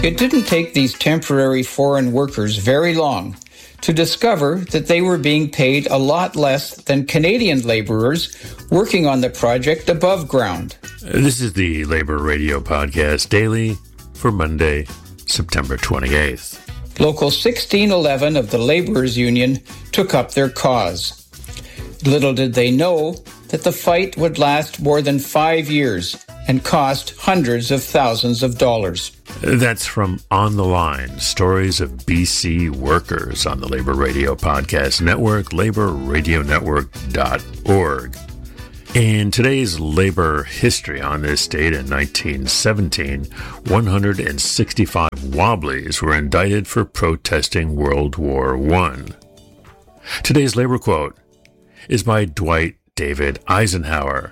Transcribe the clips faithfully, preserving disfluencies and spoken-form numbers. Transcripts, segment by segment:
It didn't take these temporary foreign workers very long to discover that they were being paid a lot less than Canadian laborers working on the project above ground. This is the Labor Radio Podcast Daily for Monday, September twenty-eighth. Local sixteen eleven of the Laborers Union took up their cause. Little did they know that the fight would last more than five years and cost hundreds of thousands of dollars. That's from On the Line, Stories of B C Workers on the Labor Radio Podcast Network, labor radio network dot org. In today's labor history on this date in nineteen seventeen, one hundred sixty-five Wobblies were indicted for protesting World War One. Today's labor quote is by Dwight David Eisenhower.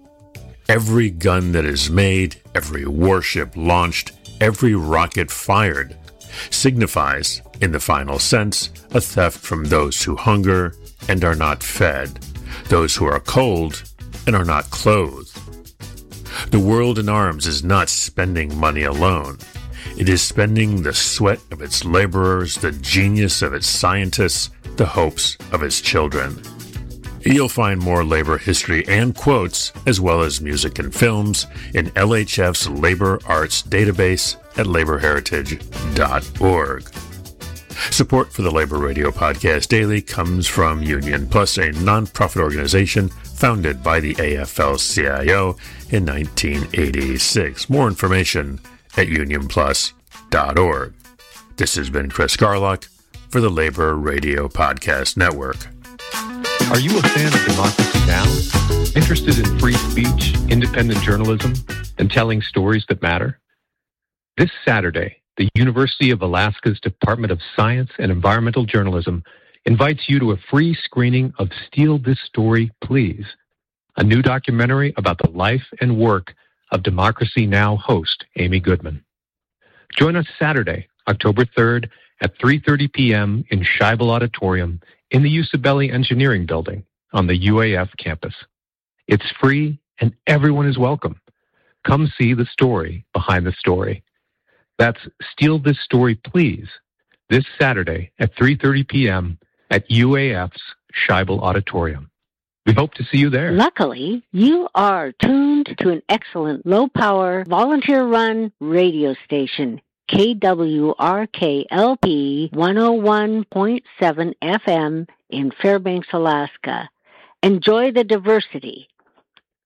Every gun that is made, every warship launched, every rocket fired signifies, in the final sense, a theft from those who hunger and are not fed, those who are cold and are not clothed. The world in arms is not spending money alone. It is spending the sweat of its laborers, the genius of its scientists, the hopes of its children. You'll find more labor history and quotes, as well as music and films, in L H F's Labor Arts database at labor heritage dot org. Support for the Labor Radio Podcast Daily comes from Union Plus, a nonprofit organization founded by the A F L C I O in nineteen eighty-six. More information at union plus dot org. This has been Chris Garlock for the Labor Radio Podcast Network. Are you a fan of Democracy Now? Interested in free speech, independent journalism, and telling stories that matter? This Saturday, the University of Alaska's Department of Science and Environmental Journalism invites you to a free screening of Steal This Story, Please, a new documentary about the life and work of Democracy Now! Host Amy Goodman. Join us Saturday, October third at three thirty p.m. in Scheibel Auditorium in the Usabelli Engineering Building on the U A F campus. It's free and everyone is welcome. Come see the story behind the story. That's Steal This Story, Please, this Saturday at three thirty p.m. at U A F's Scheibel Auditorium. We hope to see you there. Luckily, you are tuned to an excellent low-power, volunteer-run radio station, K W R K L P one oh one point seven F M in Fairbanks, Alaska. Enjoy the diversity